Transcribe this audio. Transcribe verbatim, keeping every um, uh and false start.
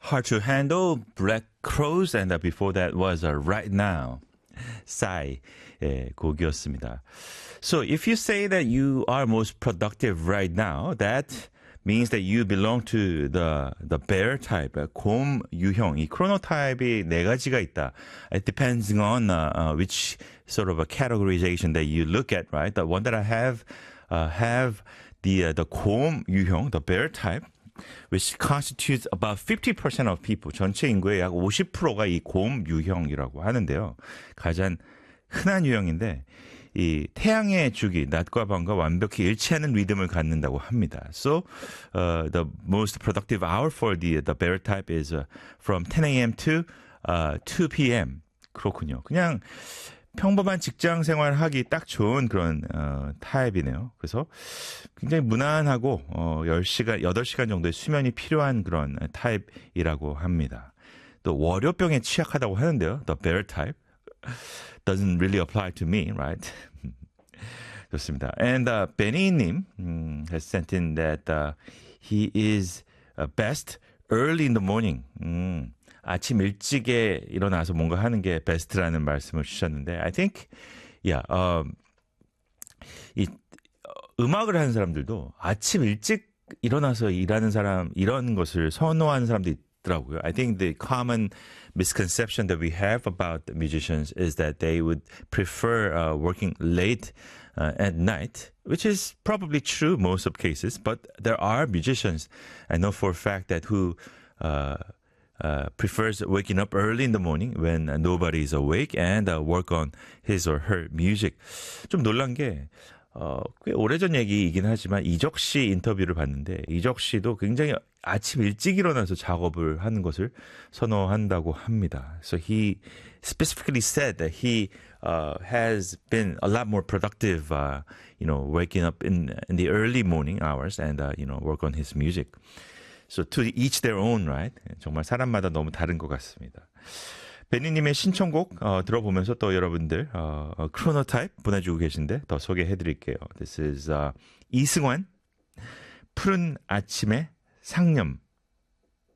Hard to Handle, Black Crows, and before that was uh, Right Now, Psy 의 곡이었습니다. So if you say that you are most productive right now, that means that you belong to the the bear type, 곰 유형. 이 크로노 타입이 네 가지가 있다. It depends on uh, uh, which sort of a categorization that you look at, right? The one that I have uh, have the uh, the 곰 유형, the bear type, which constitutes about fifty percent of people. 전체 인구의 약 오십 퍼센트가 이 곰 유형이라고 하는데요. 가장 흔한 유형인데 이 태양의 주기, 낮과 밤과 완벽히 일치하는 리듬을 갖는다고 합니다. So, uh, the most productive hour for the the bear type is uh, from ten a.m. to uh, two p.m. 그렇군요. 그냥 평범한 직장 생활하기 딱 좋은 그런 어, 타입이네요. 그래서 굉장히 무난하고 어, 열 시간, 여덟 시간 정도의 수면이 필요한 그런 타입이라고 합니다. 또 월요병에 취약하다고 하는데요. The bear type doesn't really apply to me, right? 좋습니다. And uh, 베니님 um, has sent in that uh, he is uh, best early in the morning. 음, 아침 일찍에 일어나서 뭔가 하는 게 베스트라는 말씀을 주셨는데, I think, yeah, um, 이 음악을 하는 사람들도 아침 일찍 일어나서 일하는 사람, 이런 것을 선호하는 사람도 있더라고요. I think the common misconception that we have about musicians is that they would prefer uh, working late uh, at night, which is probably true most of cases, but there are musicians I know for a fact that who uh, uh, prefers waking up early in the morning when uh, nobody is awake and uh, work on his or her music. 좀 놀란 게 어, 꽤 오래전 얘기이긴 하지만 이적 씨 인터뷰를 봤는데 이적 씨도 굉장히 아침 일찍 일어나서 작업을 하는 것을 선호한다고 합니다. So he specifically said that he uh, has been a lot more productive, uh, you know, waking up in in the early morning hours and uh, you know, work on his music. So to each their own, right? 정말 사람마다 너무 다른 것 같습니다. 베니님의 신청곡 어, 들어보면서 또 여러분들 어, 어, 크로노 타입 보내주고 계신데 더 소개해드릴게요. This is uh, 이승환 푸른 아침의 상념.